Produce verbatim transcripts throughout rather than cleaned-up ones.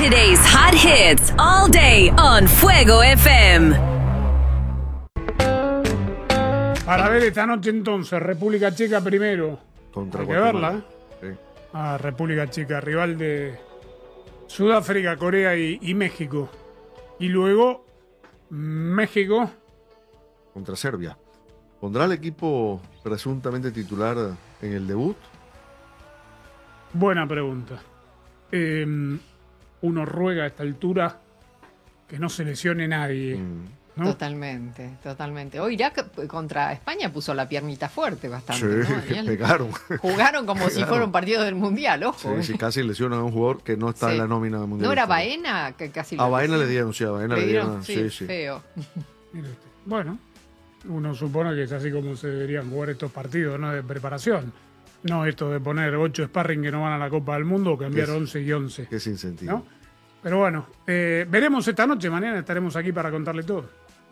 Today's hot hits all day on Fuego F M. Para ver esta noche entonces, República Checa primero. Contra Hay que verla, ¿eh? Sí. Ah, República Checa, rival de Sudáfrica, Corea y, y México. Y luego México Contra Serbia. ¿Pondrá el equipo presuntamente titular en el debut? Buena pregunta. Eh, uno ruega a esta altura que no se lesione nadie. Mm. ¿no? Totalmente, totalmente. Hoy Irak contra España puso la piernita fuerte bastante. Sí, ¿no, Daniel? pegaron. Jugaron como Pegaron. si fuera un partido del Mundial, ojo. Sí, sí, casi lesionan a un jugador que no está Sí. en la nómina del Mundial. ¿No era Baena? Que casi A lo Baena le lesionaron. dieron, sí, a Baena Le le dieron, dieron. sí, Sí, sí. feo. Mire usted. Bueno, uno supone que es así como se deberían jugar estos partidos, ¿no? De preparación. No esto de poner ocho sparring que no van a la Copa del Mundo o cambiar Es- once y once. Qué sin sentido. ¿no? Pero bueno, eh, veremos esta noche. Mañana estaremos aquí para contarle todo.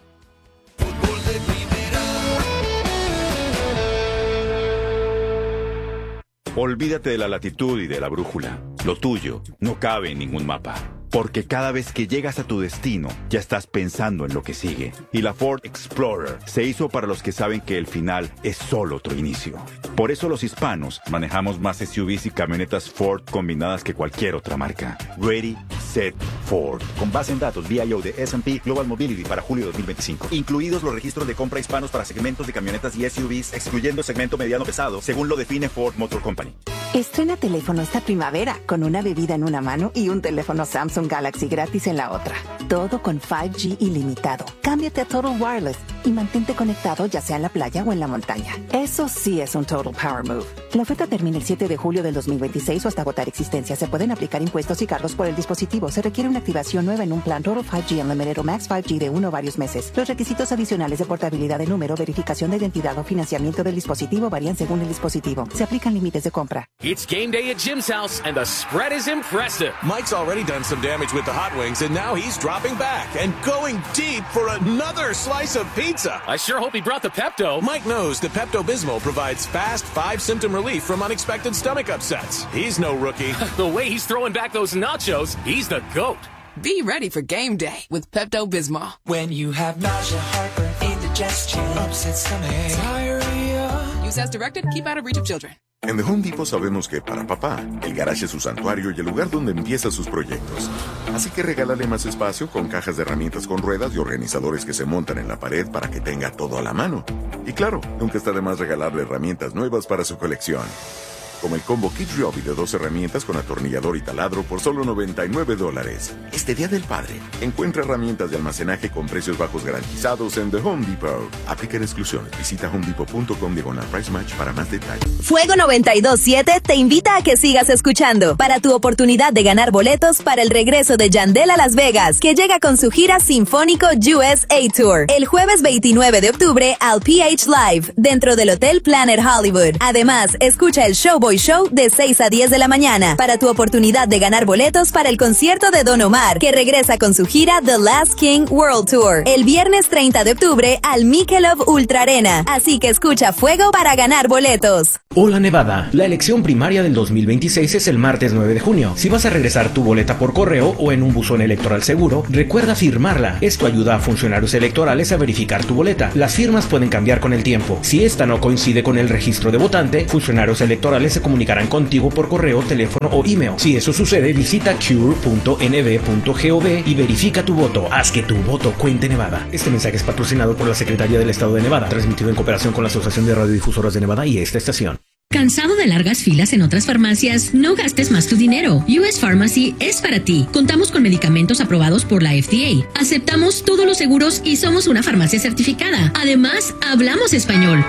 Olvídate de la latitud y de la brújula. Lo tuyo no cabe en ningún mapa. Porque cada vez que llegas a tu destino, ya estás pensando en lo que sigue. Y la Ford Explorer se hizo para los que saben que el final es solo otro inicio. Por eso los hispanos manejamos más S U Vs y camionetas Ford combinadas que cualquier otra marca. Ready, Set, Ford. Con base en datos V I O de S and P Global Mobility para julio de dos mil veinticinco. Incluidos los registros de compra hispanos para segmentos de camionetas y S U Vs, excluyendo segmento mediano pesado, según lo define Ford Motor Company. Estrena teléfono esta primavera con una bebida en una mano y un teléfono Samsung Galaxy gratis en la otra. Todo con cinco G ilimitado. Cámbiate a Total Wireless y mantente conectado ya sea en la playa o en la montaña. Eso sí es un Total Power Move. La oferta termina el siete de julio del dos mil veintiséis o hasta agotar existencia. Se pueden aplicar impuestos y cargos por el dispositivo. Se requiere una activación nueva en un plan Total cinco G Unlimited o Max cinco G de uno o varios meses. Los requisitos adicionales de portabilidad de número, verificación de identidad o financiamiento del dispositivo varían según el dispositivo. Se aplican límites de compra. It's game day at Jim's house, and the spread is impressive. Mike's already done some damage with the hot wings, and now he's dropping back and going deep for another slice of pizza. I sure hope he brought the Pepto. Mike knows that Pepto-Bismol provides fast, five-symptom relief from unexpected stomach upsets. He's no rookie. The way he's throwing back those nachos, he's the GOAT. Be ready for game day with Pepto-Bismol. When you have nausea, heartburn, indigestion, upset stomach, diarrhea. Use as directed. Keep out of reach of children. En The Home Depot sabemos que para papá, el garage es su santuario y el lugar donde empieza sus proyectos. Así que regálale más espacio con cajas de herramientas con ruedas y organizadores que se montan en la pared para que tenga todo a la mano. Y claro, nunca está de más regalarle herramientas nuevas para su colección. Como el combo Kid Ryobi de dos herramientas con atornillador y taladro por solo noventa y nueve dólares. Este Día del Padre, encuentra herramientas de almacenaje con precios bajos garantizados en The Home Depot. Aplican exclusiones. Visita homedepot.com diagonal price match para más detalles. Fuego noventa y dos siete te invita a que sigas escuchando para tu oportunidad de ganar boletos para el regreso de Yandel a Las Vegas, que llega con su gira Sinfónico U S A Tour el jueves veintinueve de octubre al P H Live dentro del Hotel Planet Hollywood. Además, escucha el Showboy Show de seis a diez de la mañana para tu oportunidad de ganar boletos para el concierto de Don Omar, que regresa con su gira The Last King World Tour el viernes treinta de octubre al Michelob Ultra Arena. Así que escucha Fuego para ganar boletos. Hola Nevada, la elección primaria del dos mil veintiséis es el martes nueve de junio. Si vas a regresar tu boleta por correo o en un buzón electoral seguro, recuerda firmarla. Esto ayuda a funcionarios electorales a verificar tu boleta. Las firmas pueden cambiar con el tiempo. Si esta no coincide con el registro de votante, funcionarios electorales se comunicarán contigo por correo, teléfono o email. Si eso sucede, visita cure punto n b punto gov y verifica tu voto. Haz que tu voto cuente, Nevada. Este mensaje es patrocinado por la Secretaría del Estado de Nevada, transmitido en cooperación con la Asociación de Radiodifusoras de Nevada y esta estación. ¿Cansado de largas filas en otras farmacias? No gastes más tu dinero. U S Pharmacy es para ti. Contamos con medicamentos aprobados por la F D A. Aceptamos todos los seguros y somos una farmacia certificada. Además, hablamos español.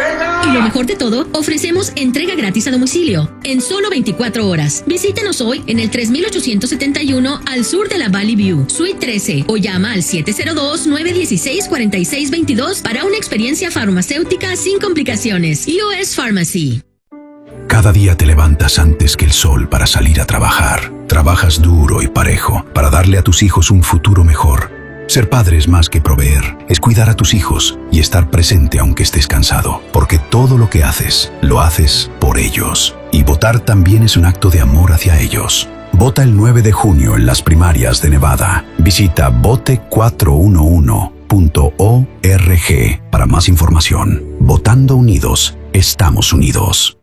Y lo mejor de todo, ofrecemos entrega gratis a domicilio en solo veinticuatro horas. Visítenos hoy en el tres mil ochocientos setenta y uno al sur de la Valley View, Suite trece, o llama al siete cero dos, nueve uno seis, cuatro seis dos dos para una experiencia farmacéutica sin complicaciones. U S Pharmacy. Cada día te levantas antes que el sol para salir a trabajar. Trabajas duro y parejo para darle a tus hijos un futuro mejor. Ser padre es más que proveer, es cuidar a tus hijos y estar presente aunque estés cansado. Porque todo lo que haces, lo haces por ellos. Y votar también es un acto de amor hacia ellos. Vota el nueve de junio en las primarias de Nevada. Visita vote cuatro uno uno punto org para más información. Votando unidos, estamos unidos.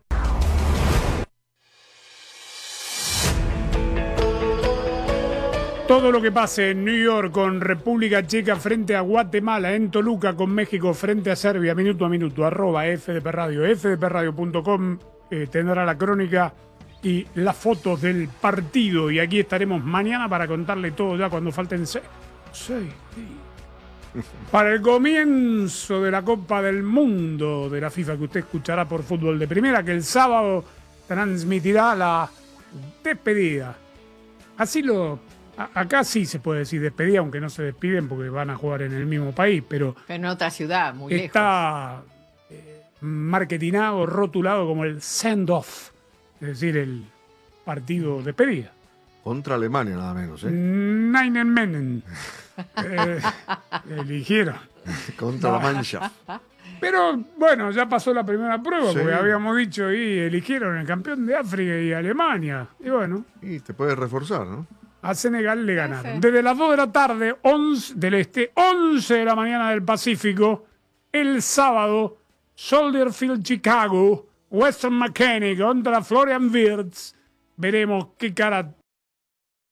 Todo lo que pase en New York con República Checa frente a Guatemala, en Toluca con México frente a Serbia, minuto a minuto, arroba F D P Radio, F D P radio punto com, eh, tendrá la crónica y las fotos del partido. Y aquí estaremos mañana para contarle todo ya cuando falten seis, seis días. Para el comienzo de la Copa del Mundo de la FIFA, que usted escuchará por Fútbol de Primera, que el sábado transmitirá la despedida. Así lo... Acá sí se puede decir despedida, aunque no se despiden porque van a jugar en el mismo país, pero... Pero en otra ciudad, muy lejos. Está eh, marketinado, rotulado como el send-off, es decir, el partido despedida. Contra Alemania, nada menos, ¿eh? Nine Menen. eh, eligieron. Contra no. la Mancha. Pero bueno, ya pasó la primera prueba, sí. Porque habíamos dicho y eligieron el campeón de África y Alemania. Y bueno. Y te puedes reforzar, ¿no? A Senegal le ganaron. Desde las dos de la tarde, once del este, once de la mañana del Pacífico, el sábado, Soldier Field, Chicago, Western Mechanic contra Florian Wirtz. Veremos qué cara